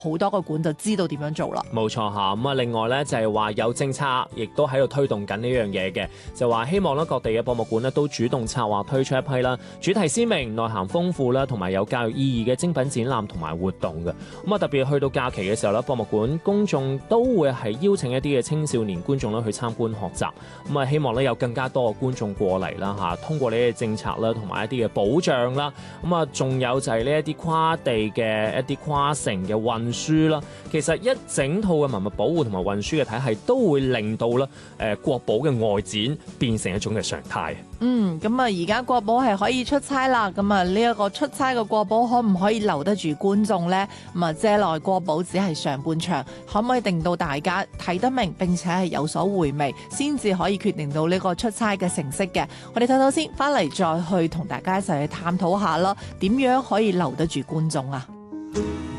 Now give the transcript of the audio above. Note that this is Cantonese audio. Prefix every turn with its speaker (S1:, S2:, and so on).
S1: 好多個館就知道點樣做啦。
S2: 冇錯嚇，咁啊另外咧就係話有政策，亦都喺度推動緊呢樣嘢嘅，就話希望咧各地嘅博物館咧都主動策劃推出一批啦，主題鮮明、內涵豐富啦，同埋有教育意義嘅精品展覽同埋活動嘅。咁啊特別去到假期嘅時候咧，博物館公眾都會係邀請一啲嘅青少年觀眾咧去參觀學習。咁啊希望咧有更加多嘅觀眾過嚟啦嚇，通過呢啲政策啦，同埋一啲嘅保障啦，咁啊仲有就係呢一啲跨地嘅一啲跨城嘅運輸啦，其實一整套嘅文物保護同埋運輸嘅體系都會令到咧國寶嘅外展變成一種嘅常態。
S1: 咁啊而家國寶係可以出差啦，咁啊呢一個出差嘅國寶可唔可以留得住觀眾呢？咁啊借來國寶只係上半場，可唔可以令到大家睇得明並且係有所回味，先至可以決定到呢個出差嘅成績嘅？我哋睇睇先，翻嚟再去同大家一齊去探討下咯，點樣可以留得住觀眾啊？